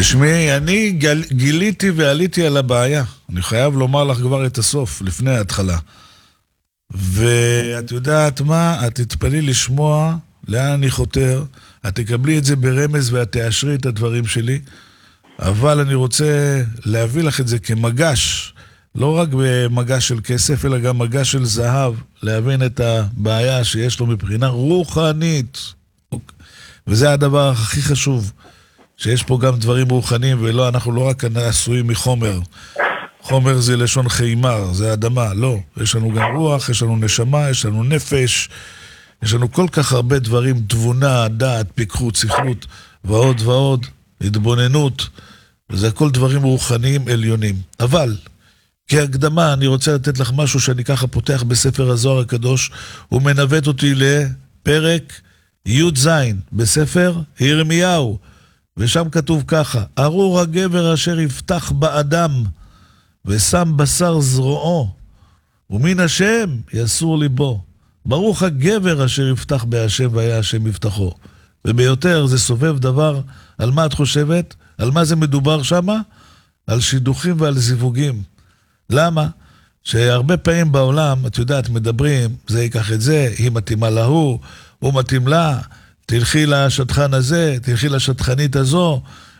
תשמעי, אני גיליתי ועליתי על הבעיה. אני חייב לומר לך כבר את הסוף, לפני ההתחלה. ואת יודעת מה? את תתפלאי לשמוע לאן אני חותר. את תקבלי את זה ברמז ואת תאשרי את הדברים שלי. אבל אני רוצה להביא לך את זה כמגש. לא רק במגש של כסף, אלא גם מגש של זהב. להבין את הבעיה שיש לו מבחינה רוחנית. וזה הדבר הכי חשוב. שיש פה גם דברים רוחניים, ולא, אנחנו לא רק עשויים מחומר. חומר זה לשון חיימר, זה אדמה, לא. יש לנו גם רוח, יש לנו נשמה, יש לנו נפש, יש לנו כל כך הרבה דברים, תבונה, דעת, פיקחות, שכלות, ועוד ועוד, התבוננות, וזה הכל דברים רוחניים עליונים. אבל, כהקדמה, אני רוצה לתת לך משהו שאני ככה פותח בספר הזוהר הקדוש, הוא מנווט אותי לפרק י' בספר ירמיהו, ושם כתוב ככה, ארור הגבר אשר יפתח באדם, ושם בשר זרועו, ומן השם יסור ליבו. ברוך הגבר אשר יפתח בהשם והיה השם יפתחו. וביותר זה סובב דבר, על מה את חושבת? על מה זה מדובר שמה? על שידוכים ועל זיווגים. למה? שהרבה פעמים בעולם, את יודעת, מדברים, זה ייקח את זה, היא מתאימה להוא, הוא מתאים לה, תלכי לשטחן הזה, תלכי לשטחנית הזו,